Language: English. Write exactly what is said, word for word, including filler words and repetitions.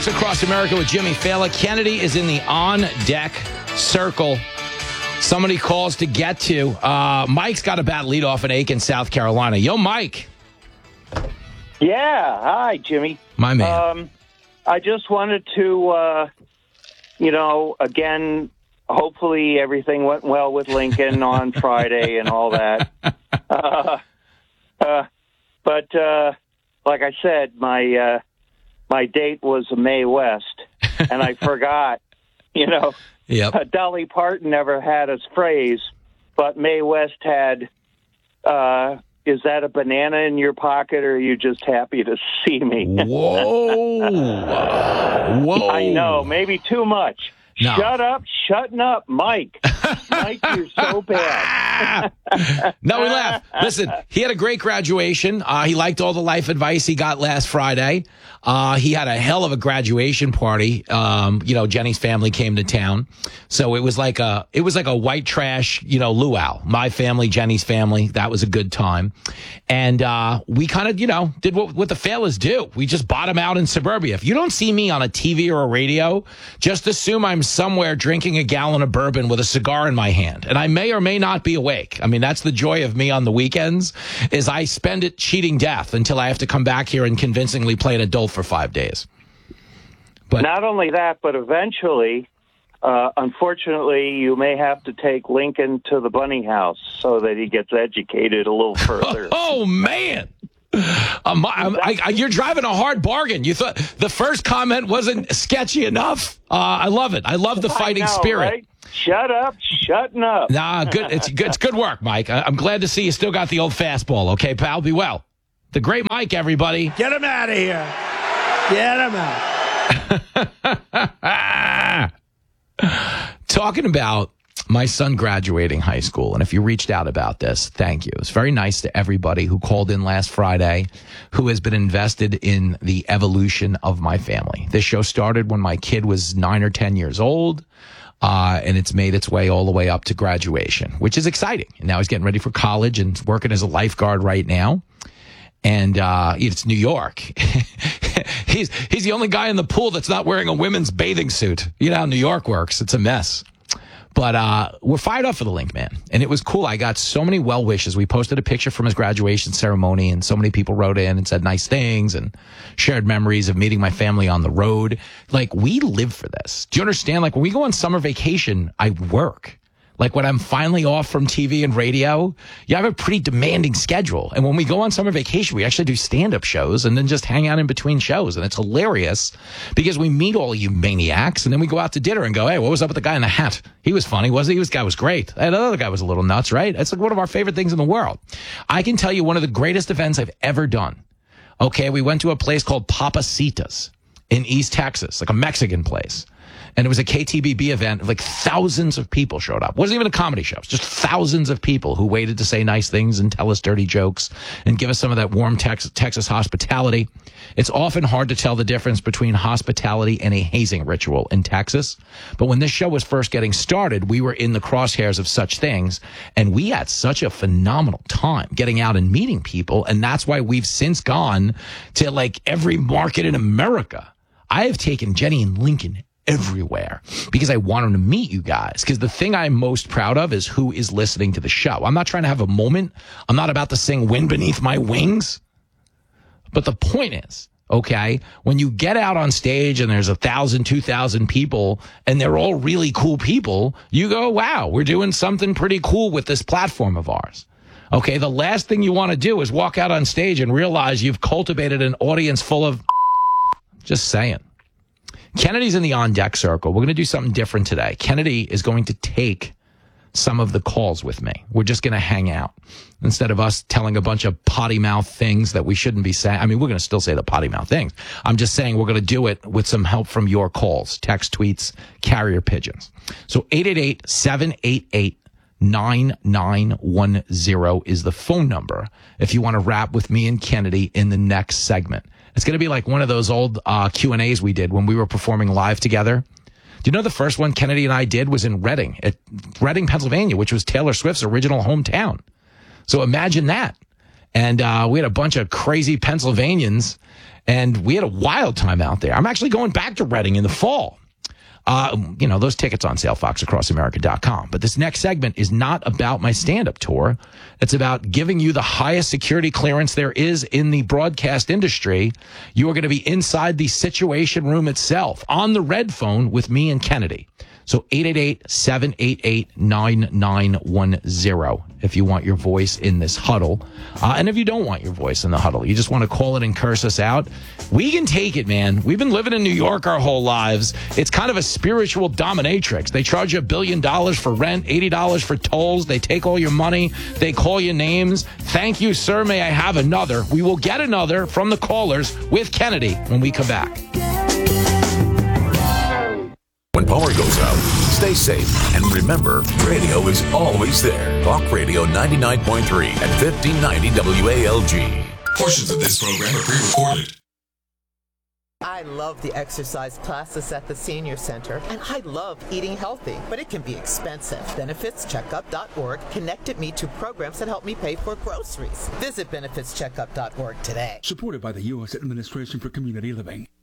Sports Across America with Jimmy Fallon. Kennedy is in the on-deck circle. Somebody calls to get to. Uh, Mike's got a bad lead off in Aiken, South Carolina. Yo, Mike. Yeah. Hi, Jimmy. My man. Um, I just wanted to, uh, you know, again, hopefully everything went well with Lincoln on Friday and all that. Uh, uh, but uh, like I said, my uh, my date was Mae West, and I forgot, you know. Yep. Uh, Dolly Parton never had a phrase, but Mae West had, uh, is that a banana in your pocket, or are you just happy to see me? Whoa. Whoa. I know, maybe too much. No. Shut up, shutting up, Mike. Mike, you're so bad. No, we laugh. Listen, he had a great graduation. Uh, he liked all the life advice he got last Friday. Uh, he had a hell of a graduation party. Um, you know, Jenny's family came to town. So it was like a, it was like a white trash, you know, luau. My family, Jenny's family. That was a good time. And, uh, we kind of, you know, did what, what the Failers do. We just bottom out in suburbia. If you don't see me on a T V or a radio, just assume I'm somewhere drinking a gallon of bourbon with a cigar in my hand. And I may or may not be awake. I mean, that's the joy of me on the weekends, is I spend it cheating death until I have to come back here and convincingly play an adult for five days. But not only that, but eventually, uh, unfortunately, you may have to take Lincoln to the bunny house so that he gets educated a little further. Oh, man. Um, I, I, I, you're driving a hard bargain. You thought the first comment wasn't sketchy enough. Uh, I love it. I love the fighting I know, spirit. Right? Shut up, shutting up. Nah, good. It's good. It's good work, Mike. I, I'm glad to see you still got the old fastball. Okay, pal. Be well. The great Mike, everybody. Get him out of here. Get him out. Talking about my son graduating high school, and if you reached out about this, thank you. It's very nice to everybody who called in last Friday, who has been invested in the evolution of my family. This show started when my kid was nine or ten years old, uh, and it's made its way all the way up to graduation, which is exciting. And now he's getting ready for college and working as a lifeguard right now. And uh, it's New York. he's he's the only guy in the pool that's not wearing a women's bathing suit. You know how New York works. It's a mess. But uh, we're fired up for the Link, man. And it was cool. I got so many well wishes. We posted a picture from his graduation ceremony, and so many people wrote in and said nice things and shared memories of meeting my family on the road. Like, we live for this. Do you understand? Like, when we go on summer vacation, I work. Like, when I'm finally off from T V and radio, you have a pretty demanding schedule. And when we go on summer vacation, we actually do stand-up shows and then just hang out in between shows. And it's hilarious because we meet all you maniacs, and then we go out to dinner and go, hey, what was up with the guy in the hat? He was funny, wasn't he? This guy was great. And another guy was a little nuts, right? It's like one of our favorite things in the world. I can tell you one of the greatest events I've ever done. Okay, we went to a place called Papacitas in East Texas, like a Mexican place. And it was a K T B B event. Like, thousands of people showed up. It wasn't even a comedy show. It was just thousands of people who waited to say nice things and tell us dirty jokes and give us some of that warm Texas, Texas hospitality. It's often hard to tell the difference between hospitality and a hazing ritual in Texas. But when this show was first getting started, we were in the crosshairs of such things. And we had such a phenomenal time getting out and meeting people. And that's why we've since gone to, like, every market in America. I have taken Jenny and Lincoln everywhere because I want them to meet you guys. Because the thing I'm most proud of is who is listening to the show. I'm not trying to have a moment. I'm not about to sing Wind Beneath My Wings. But the point is, okay, when you get out on stage and there's a thousand, two thousand people and they're all really cool people, you go, wow, we're doing something pretty cool with this platform of ours. Okay, the last thing you want to do is walk out on stage and realize you've cultivated an audience full of just saying. Kennedy's in the on-deck circle. We're going to do something different today. Kennedy is going to take some of the calls with me. We're just going to hang out instead of us telling a bunch of potty mouth things that we shouldn't be saying. I mean, we're going to still say the potty mouth things. I'm just saying we're going to do it with some help from your calls, text, tweets, carrier pigeons. So eight eight eight, seven eight eight, nine nine one zero is the phone number if you want to rap with me and Kennedy in the next segment. It's going to be like one of those old uh, Q and A's we did when we were performing live together. Do you know the first one Kennedy and I did was in Reading, at Reading, Pennsylvania, which was Taylor Swift's original hometown. So imagine that. And uh, we had a bunch of crazy Pennsylvanians, and we had a wild time out there. I'm actually going back to Reading in the fall. Uh, you know, those tickets on sale, fox across america dot com. But this next segment is not about my stand-up tour. It's about giving you the highest security clearance there is in the broadcast industry. You are going to be inside the Situation Room itself on the red phone with me and Kennedy. So eight eight eight, seven eight eight, nine nine one zero if you want your voice in this huddle. Uh, and if you don't want your voice in the huddle, you just want to call it and curse us out, we can take it, man. We've been living in New York our whole lives. It's kind of a spiritual dominatrix. They charge you a billion dollars for rent, eighty dollars for tolls. They take all your money. They call you names. Thank you, sir. May I have another? We will get another from the callers with Kennedy when we come back. When power goes out, stay safe. And remember, radio is always there. Talk Radio ninety-nine point three at fifteen ninety W A L G. Portions of this program are pre-recorded. I love the exercise classes at the Senior Center, and I love eating healthy, but it can be expensive. benefits checkup dot org connected me to programs that help me pay for groceries. Visit benefits checkup dot org today. Supported by the U S Administration for Community Living.